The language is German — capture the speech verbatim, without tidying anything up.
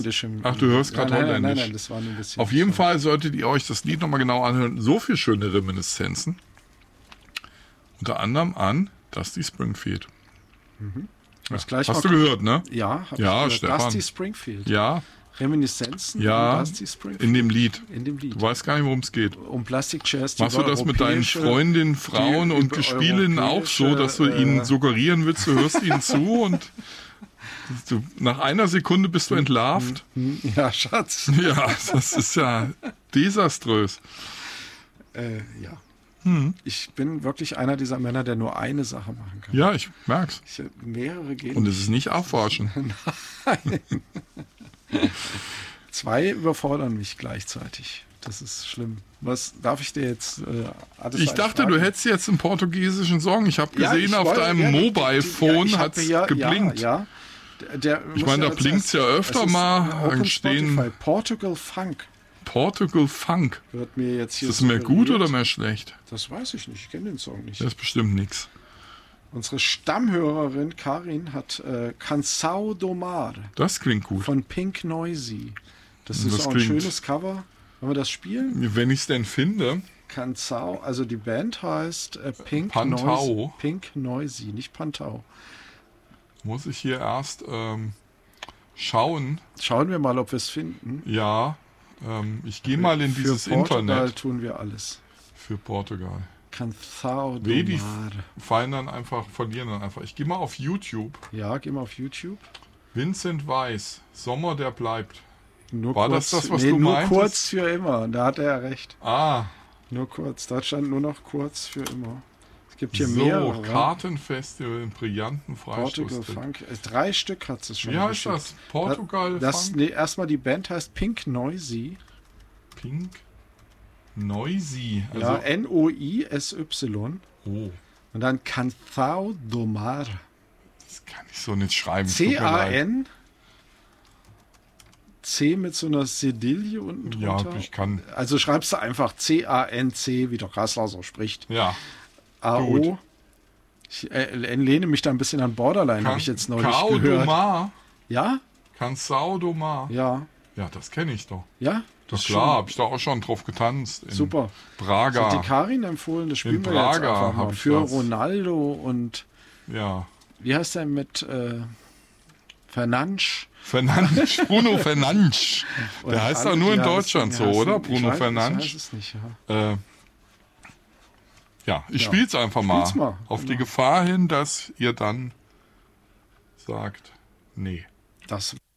Ach, du hörst gerade ja, nein, Holländisch. Nein, nein, das war nur ein bisschen. Auf jeden Fall solltet ihr euch das Lied nochmal genau anhören. So viele schöne Reminiszenzen. Unter anderem an Dusty Springfield. Mhm. Ja. Gleich Hast mal du gehört, ne? Ja, hab ja, ich Stefan. Dusty Springfield. Ja. Reminiszenzen ja, an Dusty Springfield. In dem Lied. In dem Lied. Du weißt gar nicht, worum es geht. Um Plastic Chairs. Machst du das mit deinen Freundinnen, Frauen und Gespielinnen auch so, dass du äh, ihnen suggerieren willst, du hörst ihnen zu und du, nach einer Sekunde bist du entlarvt? Ja, Schatz. Ja, das ist ja desaströs. Äh, ja. Hm. Ich bin wirklich einer dieser Männer, der nur eine Sache machen kann. Ja, ich merk's. Ich, mehrere gehen. Und es ist nicht aufwaschen. Nein. Zwei überfordern mich gleichzeitig. Das ist schlimm. Was darf ich dir jetzt? Äh, ich dachte, Fragen? du hättest jetzt einen portugiesischen Song. Ich habe gesehen, ja, auf wollte, deinem ja, Mobile Phone ja, hat es ja, geblinkt. Ja, ja. Der, ich meine, ja da blinkt es ja öfter mal. Stehen Portugal Funk. Portugal Funk. Wird mir jetzt hier ist das mehr gut oder mehr schlecht? Das weiß ich nicht. Ich kenne den Song nicht. Das ist bestimmt nichts. Unsere Stammhörerin Karin hat äh, Cansao do Mar. Das klingt gut. Von Pink Noisy. Das ist das auch ein schönes Cover. Wollen wir das spielen? Wenn ich es denn finde. Cansao, also die Band heißt äh, Pink Pantau. Noisy. Pink Noisy, nicht Pantau. Muss ich hier erst ähm, schauen. Schauen wir mal, ob wir es finden. Ja, ähm, ich gehe mal in Für dieses Portugal Internet. tun wir alles. Für Portugal. Cansao do Weh, die Mar. fallen dann einfach, verlieren dann einfach. Ich gehe mal auf YouTube. Ja, geh mal auf YouTube. Vincent Weiss, Sommer, der bleibt. Nur War kurz, das das, was nee, du nur meintest? kurz für immer. Da hat er ja recht. Ah. Nur kurz. Deutschland nur noch kurz für immer. Es gibt hier so, mehrere. Kartenfestival in brillanten Freistoß. Portugal Funk. Drei Stück hat es schon. Wie heißt das? Portugal das, Funk? Nee, erstmal die Band heißt Pink Noisy. Pink Noisy. Also ja, N O I S Y. Oh. Und dann Cansao do Mar. Das kann ich so nicht schreiben. C A N. C mit so einer Sedille unten drunter. Ja, ich kann. Also schreibst du einfach C A N C, wie der Kassler so spricht. Ja. A O. Ich äh, lehne mich da ein bisschen an Borderline, habe ich jetzt neulich Cao gehört. do Mar. Ja? Cansao do Mar. Ja. Ja, das kenne ich doch. Ja? Das klar, habe ich da auch schon drauf getanzt. In Super. Braga. Das hat die Karin empfohlen, das spielen in wir Braga jetzt einfach mal. Für das. Ronaldo und ja. Wie heißt der mit äh, Fernandes? Fernandes, Bruno Fernandes. Der heißt doch nur in Deutschland so, oder? Bruno Fernandes. Ich weiß es nicht, ja. Äh, ja, ich ja. spiel's einfach mal. Spiel's mal. Auf genau. die Gefahr hin, dass ihr dann sagt, nee. Das